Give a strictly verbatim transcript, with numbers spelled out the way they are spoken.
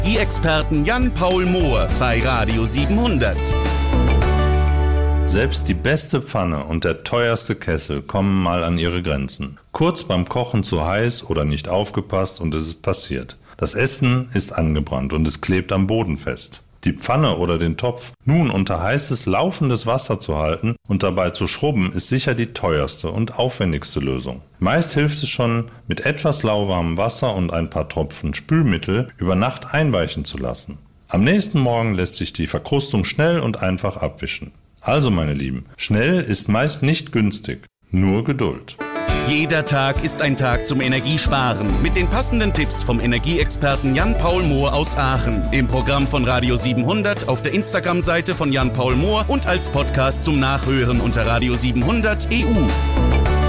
Energieexperten Jan-Paul Mohr bei Radio siebenhundert. Selbst die beste Pfanne und der teuerste Kessel kommen mal an ihre Grenzen. Kurz beim Kochen zu heiß oder nicht aufgepasst und es ist passiert. Das Essen ist angebrannt und es klebt am Boden fest. Die Pfanne oder den Topf nun unter heißes, laufendes Wasser zu halten und dabei zu schrubben, ist sicher die teuerste und aufwendigste Lösung. Meist hilft es schon, mit etwas lauwarmem Wasser und ein paar Tropfen Spülmittel über Nacht einweichen zu lassen. Am nächsten Morgen lässt sich die Verkrustung schnell und einfach abwischen. Also meine Lieben, schnell ist meist nicht günstig, nur Geduld. Jeder Tag ist ein Tag zum Energiesparen. Mit den passenden Tipps vom Energieexperten Jan-Paul Mohr aus Aachen. Im Programm von Radio siebenhundert, auf der Instagram-Seite von Jan-Paul Mohr und als Podcast zum Nachhören unter radio siebenhundert punkt e u.